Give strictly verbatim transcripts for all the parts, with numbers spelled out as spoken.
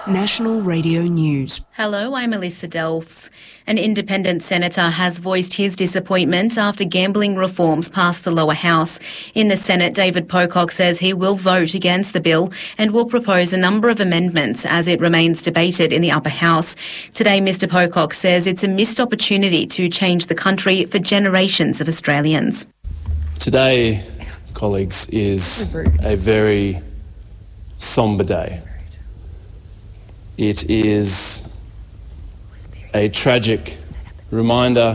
National Radio News. Hello, I'm Alyssa Delfs. An independent senator has voiced his disappointment after gambling reforms passed the lower house. In the Senate, David Pocock says he will vote against the bill and will propose a number of amendments as it remains debated in the upper house. Today, Mr Pocock says it's a missed opportunity to change the country for generations of Australians. Today, colleagues, is a very sombre day. It is a tragic reminder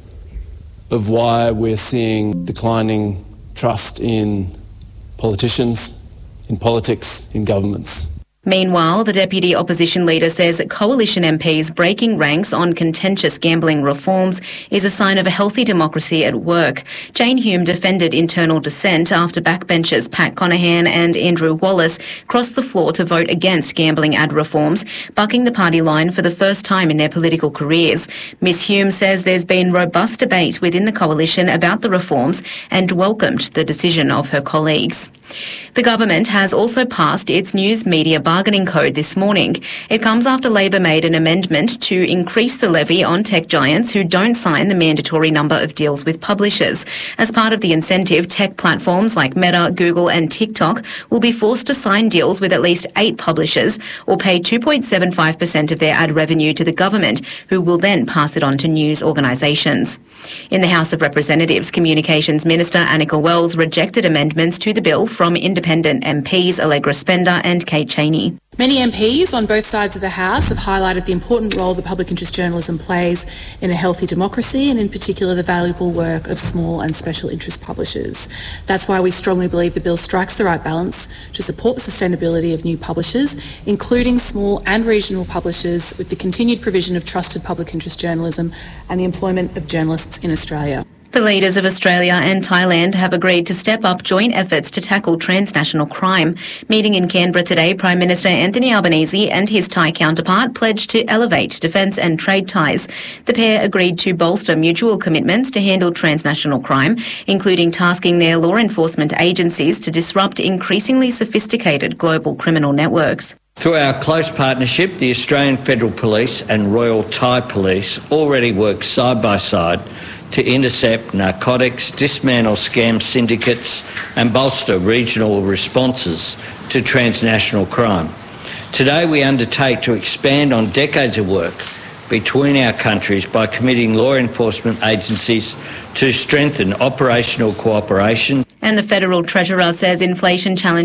of why we're seeing declining trust in politicians, in politics, in governments. Meanwhile, the Deputy Opposition Leader says that Coalition M Ps breaking ranks on contentious gambling reforms is a sign of a healthy democracy at work. Jane Hume defended internal dissent after backbenchers Pat Conahan and Andrew Wallace crossed the floor to vote against gambling ad reforms, bucking the party line for the first time in their political careers. Miss Hume says there's been robust debate within the coalition about the reforms and welcomed the decision of her colleagues. The government has also passed its news media bargaining code this morning. It comes after Labor made an amendment to increase the levy on tech giants who don't sign the mandatory number of deals with publishers. As part of the incentive, tech platforms like Meta, Google and TikTok will be forced to sign deals with at least eight publishers or pay two point seven five percent of their ad revenue to the government, who will then pass it on to news organisations. In the House of Representatives, Communications Minister Annika Wells rejected amendments to the bill from independent M Ps Allegra Spender and Kate Chaney. Many M Ps on both sides of the House have highlighted the important role that public interest journalism plays in a healthy democracy, and in particular the valuable work of small and special interest publishers. That's why we strongly believe the bill strikes the right balance to support the sustainability of new publishers, including small and regional publishers, with the continued provision of trusted public interest journalism and the employment of journalists in Australia. The leaders of Australia and Thailand have agreed to step up joint efforts to tackle transnational crime. Meeting in Canberra today, Prime Minister Anthony Albanese and his Thai counterpart pledged to elevate defence and trade ties. The pair agreed to bolster mutual commitments to handle transnational crime, including tasking their law enforcement agencies to disrupt increasingly sophisticated global criminal networks. Through our close partnership, the Australian Federal Police and Royal Thai Police already work side by side to intercept narcotics, dismantle scam syndicates and bolster regional responses to transnational crime. Today we undertake to expand on decades of work between our countries by committing law enforcement agencies to strengthen operational cooperation. And the Federal Treasurer says inflation challenges